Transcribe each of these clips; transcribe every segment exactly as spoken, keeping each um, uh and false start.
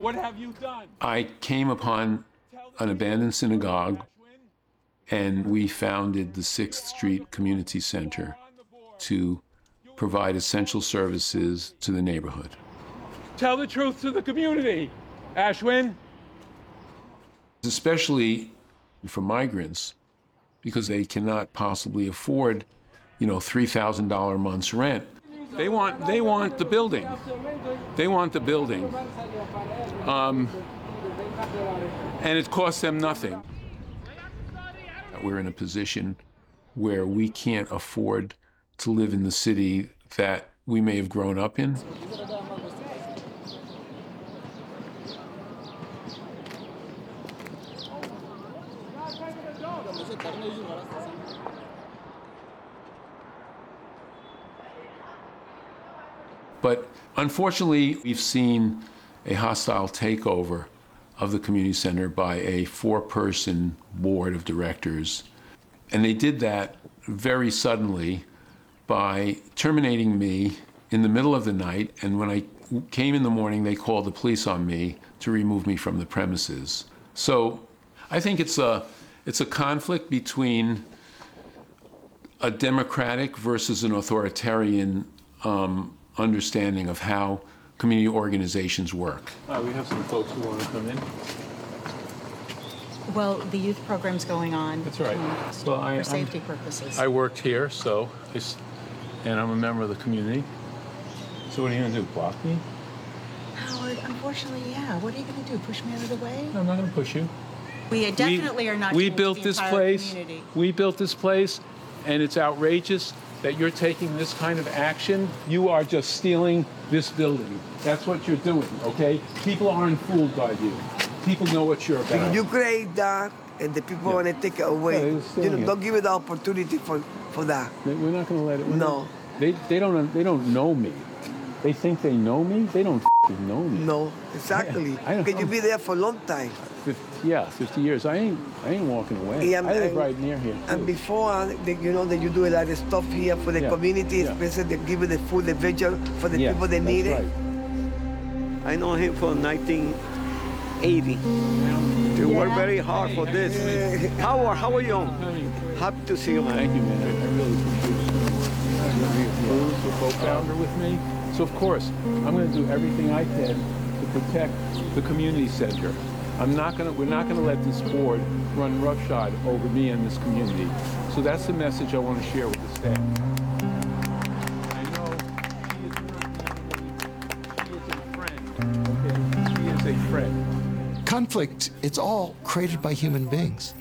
What have you done? I came upon an abandoned synagogue, and we founded the Sixth Street Community Center to provide essential services to the neighborhood. Tell the truth to the community, Ashwin. Especially for migrants, because they cannot possibly afford, you know, three thousand dollars a month's rent. They want, they want the building. They want the building. Um, and it costs them nothing. We're in a position where we can't afford to live in the city that we may have grown up in. But unfortunately, we've seen a hostile takeover of the community center by a four-person board of directors. And they did that very suddenly by terminating me in the middle of the night. And when I came in the morning, they called the police on me to remove me from the premises. So I think it's a, it's a conflict between a democratic versus an authoritarian um, understanding of how community organizations work. Uh, we have some folks who want to come in. Well, the youth program's going on. That's right. Um, Well, I, for safety I'm, purposes. I worked here, so it's, and I'm a member of the community. So what are you going to do, block me? Howard, unfortunately, yeah. What are you going to do? Push me out of the way? I'm not going to push you. We definitely we, are not. We doing built the this entire place. community. We built this place, and it's outrageous that you're taking this kind of action. You are just stealing this building. That's what you're doing, okay? People aren't fooled by you. People know what you're about. You create that, and the people Yeah. want to take it away. Yeah, you know, it. don't give it the opportunity for, for that. We're not going to let it. we're No. not- They, they don't they don't know me. They think they know me. They don't f***ing know me. No, exactly. I don't Because you know. be there for a long time. Fif- yeah, fifty years. I ain't I ain't walking away. Yeah, I live and- right near here. And too. before, uh, they, you know, that you do a lot of stuff here for the Yeah, community, yeah. especially they give you the food, the vegetables for the Yeah, people that that's need right. it. I know him from nineteen eighty. He worked very hard for this. Howard, how are you? Happy to see you, man. Thank you, man. I, I really appreciate it. Bruce, the co-founder with me. So of course, I'm going to do everything I can to protect the community center. I'm not going to. We're not going to let this board run roughshod over me and this community. So that's the message I want to share with the staff. I know she is a friend. Okay, she is a friend. Conflict, it's all created by human beings.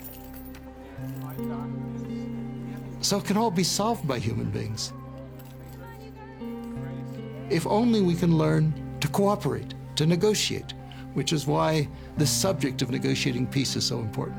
So it can all be solved by human beings. If only we can learn to cooperate, to negotiate, which is why the subject of negotiating peace is so important.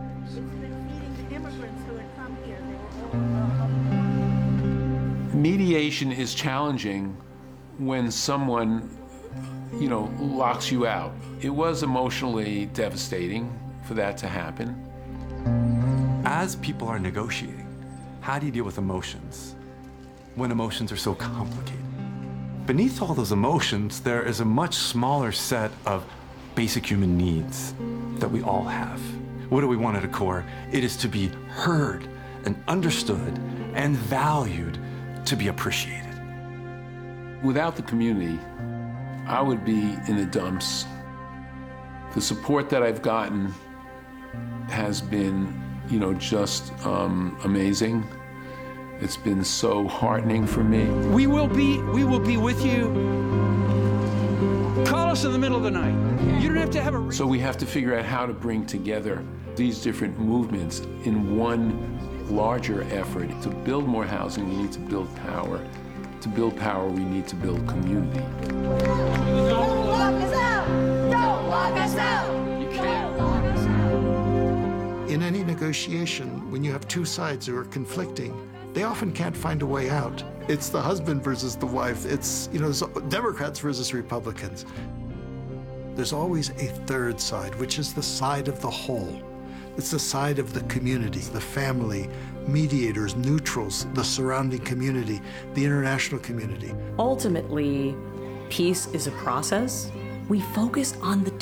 Mediation is challenging when someone, you know, locks you out. It was emotionally devastating for that to happen. As people are negotiating, how do you deal with emotions when emotions are so complicated? Beneath all those emotions, there is a much smaller set of basic human needs that we all have. What do we want at a core? It is to be heard and understood and valued, to be appreciated. Without the community, I would be in the dumps. The support that I've gotten has been, you know, just um, amazing. It's been so heartening for me. We will be, we will be with you. Call us in the middle of the night. You don't have to have a... So we have to figure out how to bring together these different movements in one larger effort. To build more housing, we need to build power. To build power, we need to build community. Don't lock us out! Don't lock us out! You can't. In any negotiation, when you have two sides who are conflicting, they often can't find a way out. It's the husband versus the wife. It's, you know, Democrats versus Republicans. There's always a third side, which is the side of the whole. It's the side of the community, the family, mediators, neutrals, the surrounding community, the international community. Ultimately, peace is a process. We focus on the